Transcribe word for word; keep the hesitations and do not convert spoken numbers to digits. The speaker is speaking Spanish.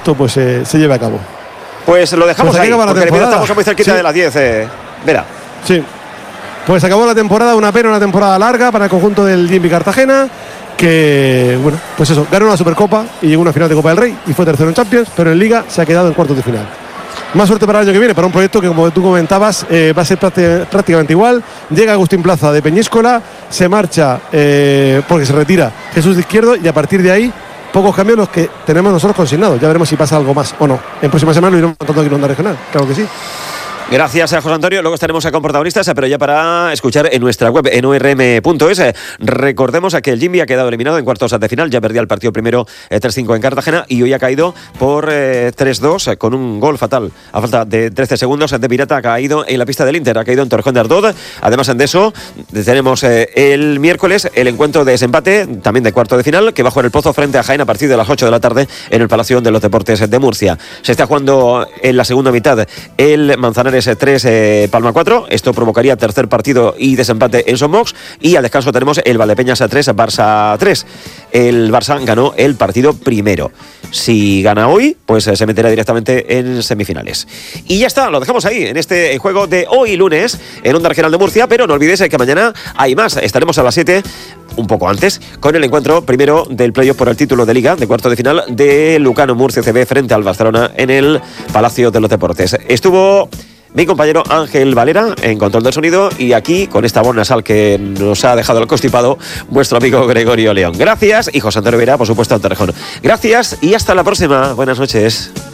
esto pues eh, se lleve a cabo. Pues lo dejamos pues ahí, porque estamos muy cerquita sí. de las diez. Eh. Verá. Sí. Pues acabó la temporada, una pena, una temporada larga para el conjunto del Jimmy Cartagena, que, bueno, pues eso, ganó una Supercopa y llegó a una final de Copa del Rey y fue tercero en Champions, pero en Liga se ha quedado en cuartos de final. Más suerte para el año que viene, para un proyecto que, como tú comentabas, eh, va a ser prácticamente igual. Llega Agustín Plaza de Peñíscola, se marcha eh, porque se retira Jesús de Izquierdo y a partir de ahí, pocos cambios los que tenemos nosotros consignados. Ya veremos si pasa algo más o no. En próxima semana lo iremos contando aquí en Onda Regional, claro que sí. Gracias a José Antonio. Luego estaremos con protagonistas, pero ya para escuchar en nuestra web en o r m punto es. Recordemos a que el Jimmy ha quedado eliminado en cuartos de final. Ya perdía el partido primero eh, tres cinco en Cartagena y hoy ha caído por eh, tres dos eh, con un gol fatal. A falta de trece segundos de Pirata ha caído en la pista del Inter, ha caído en Torrejón de Ardoz. Además de eso, tenemos eh, el miércoles el encuentro de desempate, también de cuarto de final, que va a jugar el Pozo frente a Jaén a partir de las ocho de la tarde en el Palacio de los Deportes de Murcia. Se está jugando en la segunda mitad el Manzanares tres, eh, Palma cuatro. Esto provocaría tercer partido y desempate en Somox. Y al descanso tenemos el Valdepeñas tres, Barça tres. El Barça ganó el partido primero. Si gana hoy, pues eh, se meterá directamente en semifinales. Y ya está, lo dejamos ahí, en este juego de hoy lunes, en Onda Regional de Murcia. Pero no olvides que mañana hay más. Estaremos a las siete, un poco antes, con el encuentro primero del playoff por el título de Liga, de cuarto de final, de Lucano Murcia C B frente al Barcelona en el Palacio de los Deportes. Estuvo mi compañero Ángel Valera en control del sonido y aquí, con esta voz nasal que nos ha dejado el constipado, vuestro amigo Gregorio León. Gracias, y José Antonio Vera, por supuesto, en Torrejón. Gracias y hasta la próxima. Buenas noches.